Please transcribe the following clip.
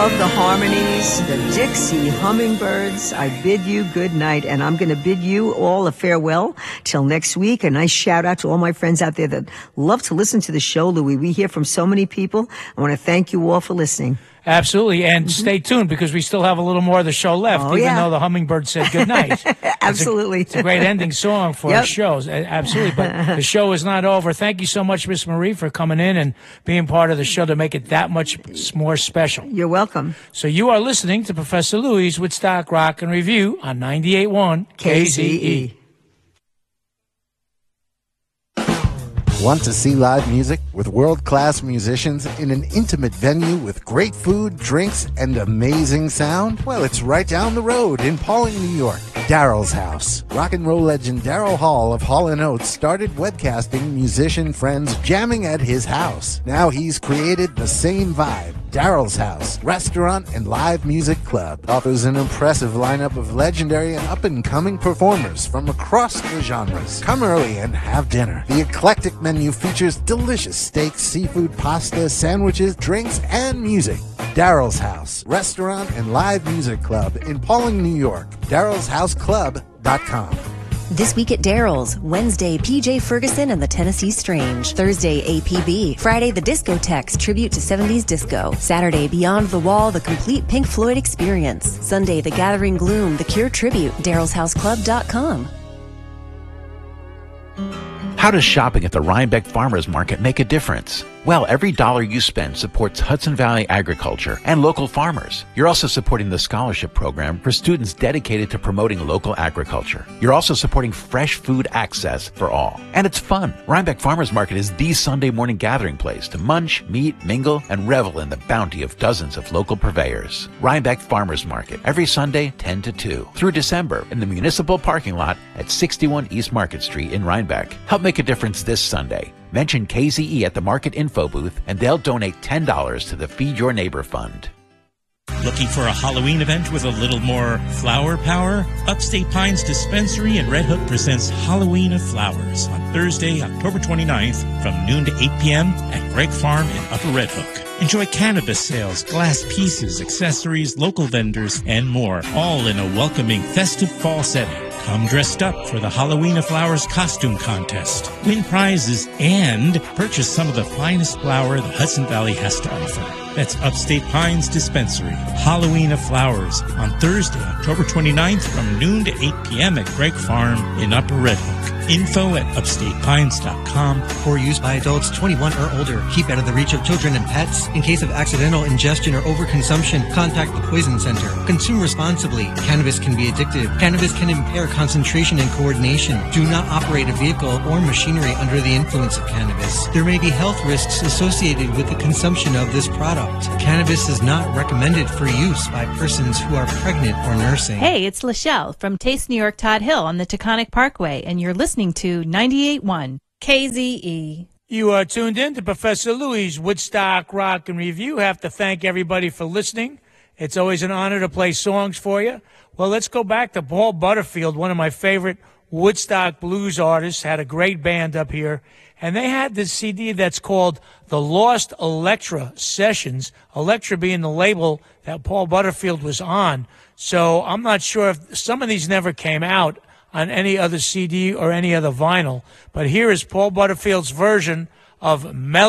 of the Harmonies, the Dixie Hummingbirds. I bid you good night, and I'm going to bid you all a farewell till next week. A nice shout out to all my friends out there that love to listen to the show, Louis. We hear from so many people. I want to thank you all for listening. Absolutely, and stay tuned because we still have a little more of the show left, even though the hummingbird said good night. Absolutely. It's a great ending song for our shows. Absolutely, but the show is not over. Thank you so much, Miss Marie, for coming in and being part of the show to make it that much more special. You're welcome. So you are listening to Professor Louie's Woodstock Rock and Review on 98.1 KZE. Want to see live music with world-class musicians in an intimate venue with great food, drinks, and amazing sound? Well, it's right down the road in Pawling, New York. Daryl's House. Rock and roll legend Daryl Hall of Hall & Oates started webcasting musician friends jamming at his house. Now he's created the same vibe. Daryl's House, restaurant and live music club, offers an impressive lineup of legendary and up-and-coming performers from across the genres. Come early and have dinner. The eclectic menu features delicious steaks, seafood, pasta, sandwiches, drinks, and music. Daryl's House, restaurant and live music club in Pawling, New York. Daryl'sHouseClub.com. This week at Daryl's, Wednesday, PJ Ferguson and the Tennessee Strange. Thursday, APB. Friday, the Discotheques, tribute to 70s disco. Saturday, Beyond the Wall, the complete Pink Floyd experience. Sunday, The Gathering Gloom, the Cure tribute. Daryl'sHouseClub.com. How does shopping at the Rhinebeck Farmers Market make a difference? Well, every dollar you spend supports Hudson Valley agriculture and local farmers. You're also supporting the scholarship program for students dedicated to promoting local agriculture. You're also supporting fresh food access for all. And it's fun. Rhinebeck Farmers Market is the Sunday morning gathering place to munch, meet, mingle, and revel in the bounty of dozens of local purveyors. Rhinebeck Farmers Market, every Sunday, 10 to 2, through December in the municipal parking lot at 61 East Market Street in Rhinebeck. Help make a difference this Sunday. Mention KZE at the Market Info booth, and they'll donate $10 to the Feed Your Neighbor Fund. Looking for a Halloween event with a little more flower power? Upstate Pines Dispensary in Red Hook presents Halloween of Flowers on Thursday, October 29th from noon to 8 p.m. at Greg Farm in Upper Red Hook. Enjoy cannabis sales, glass pieces, accessories, local vendors, and more, all in a welcoming festive fall setting. Come dressed up for the Halloween of Flowers costume contest. Win prizes and purchase some of the finest flour the Hudson Valley has to offer. That's Upstate Pines Dispensary. Halloween of Flowers on Thursday, October 29th from noon to 8 p.m. at Greg Farm in Upper Red Hook. Info at upstatepines.com. For use by adults 21 or older. Keep out of the reach of children and pets. In case of accidental ingestion or overconsumption, contact the Poison Center. Consume responsibly. Cannabis can be addictive. Cannabis can impair concentration and coordination. Do not operate a vehicle or machinery under the influence of cannabis. There may be health risks associated with the consumption of this product. Cannabis is not recommended for use by persons who are pregnant or nursing. Hey, it's Lachelle from Taste New York Todd Hill on the Taconic Parkway, and you're listening to 98.1 KZE. You are tuned in to Professor Louie's Woodstock Rock and Review. Have to thank everybody for listening. It's always an honor to play songs for you. Well, let's go back to Paul Butterfield, one of my favorite Woodstock blues artists, had a great band up here. And they had this CD that's called The Lost Electra Sessions, Electra being the label that Paul Butterfield was on. So I'm not sure if some of these never came out on any other CD or any other vinyl. But here is Paul Butterfield's version of Melody.